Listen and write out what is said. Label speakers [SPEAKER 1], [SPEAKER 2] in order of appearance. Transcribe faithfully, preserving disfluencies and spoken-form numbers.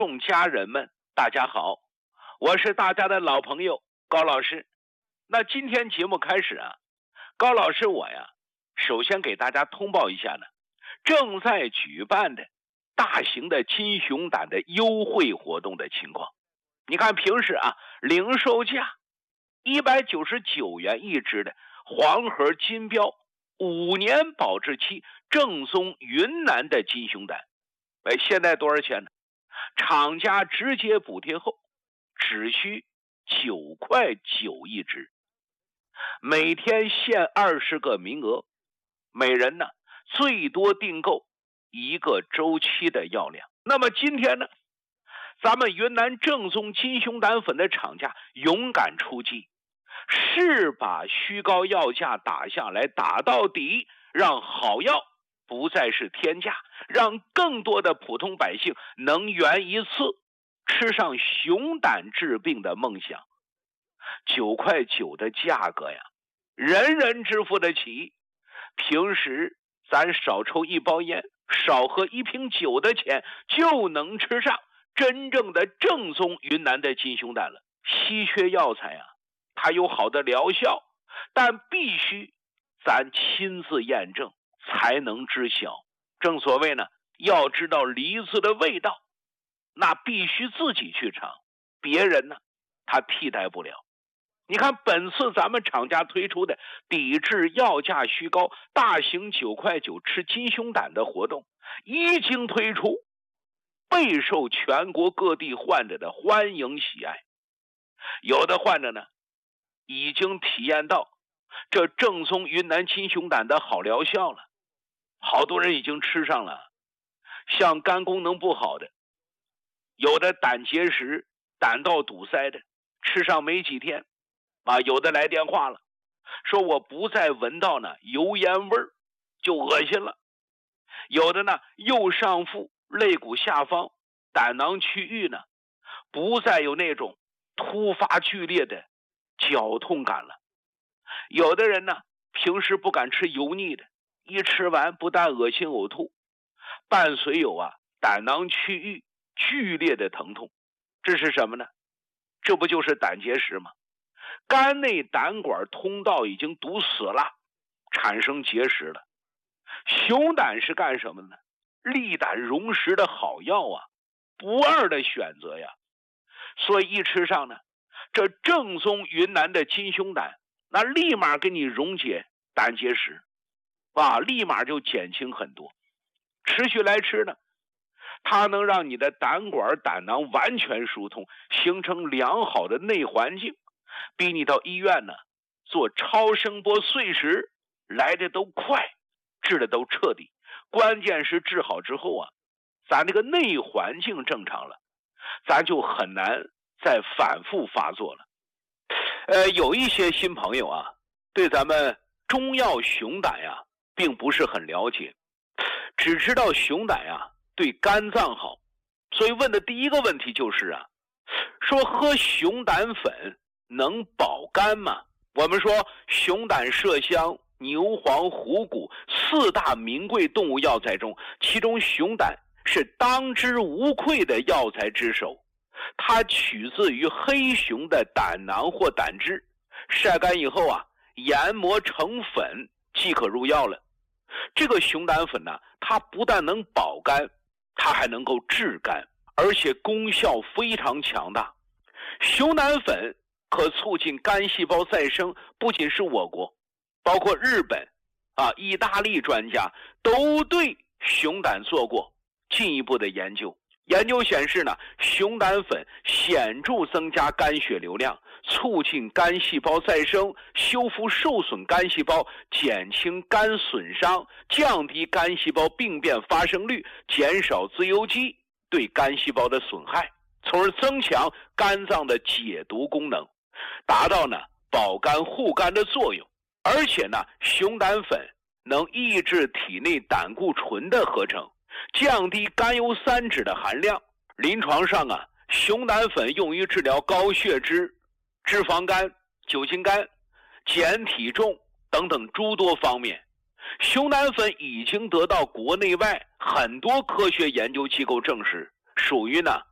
[SPEAKER 1] 众家人们，大家好，我是大家的老朋友高老师。那今天节目开始啊，高老师我呀，首先给大家通报一下呢，正在举办的大型的金熊胆的优惠活动的情况。你看平时啊，零售价一百九十九元一只的黄盒金标五年保质期正宗云南的金熊胆，哎，现在多少钱呢？厂家直接补贴后只需九块九一只，每天限二十个名额，每人呢最多订购一个周期的药量。那么今天呢，咱们云南正宗金熊胆粉的厂家勇敢出击，是把虚高药价打下来，打到底，让好药不再是天价，让更多的普通百姓能圆一次吃上熊胆治病的梦想。九块九的价格呀，人人支付得起。平时咱少抽一包烟，少喝一瓶酒的钱，就能吃上真正的正宗云南的金熊胆了。稀缺药材啊，它有好的疗效，但必须咱亲自验证才能知晓。正所谓呢，要知道梨子的味道，那必须自己去尝，别人呢他替代不了。你看本次咱们厂家推出的抵制药价虚高大型九块九吃金熊胆的活动一经推出，备受全国各地患者的欢迎喜爱。有的患者呢已经体验到这正宗云南金熊胆的好疗效了，好多人已经吃上了。像肝功能不好的，有的胆结石、胆道堵塞的，吃上没几天啊，有的来电话了，说我不再闻到呢油烟味儿就恶心了。有的呢右上腹肋骨下方胆囊区域呢不再有那种突发剧烈的绞痛感了。有的人呢平时不敢吃油腻的，一吃完不但恶心呕吐，伴随有啊胆囊区域剧烈的疼痛。这是什么呢？这不就是胆结石吗？肝内胆管通道已经堵死了，产生结石了。熊胆是干什么呢？利胆溶石的好药啊，不二的选择呀。所以一吃上呢，这正宗云南的金熊胆，那立马给你溶解胆结石啊，立马就减轻很多。持续来吃呢，它能让你的胆管胆囊完全疏通，形成良好的内环境，比你到医院呢做超声波碎石来的都快，治的都彻底。关键是治好之后啊，咱这个内环境正常了，咱就很难再反复发作了。呃，有一些新朋友啊，对咱们中药熊胆呀并不是很了解，只知道熊胆呀对肝脏好，所以问的第一个问题就是啊，说喝熊胆粉能保肝吗？我们说熊胆、麝香、牛黄、虎骨四大名贵动物药材中，其中熊胆是当之无愧的药材之首。它取自于黑熊的胆囊或胆汁，晒干以后啊，研磨成粉即可入药了。这个熊胆粉呢，它不但能保肝，它还能够治肝，而且功效非常强大。熊胆粉可促进肝细胞再生，不仅是我国，包括日本啊、意大利专家都对熊胆做过进一步的研究。研究显示呢，熊胆粉显著增加肝血流量，促进肝细胞再生，修复受损肝细胞，减轻肝损伤，降低肝细胞病变发生率，减少自由基对肝细胞的损害，从而增强肝脏的解毒功能，达到呢保肝护肝的作用。而且呢，熊胆粉能抑制体内胆固醇的合成，降低甘油三酯的含量。临床上啊，熊胆粉用于治疗高血脂、脂肪肝、酒精肝、减体重等等诸多方面。熊胆粉已经得到国内外很多科学研究机构证实，属于呢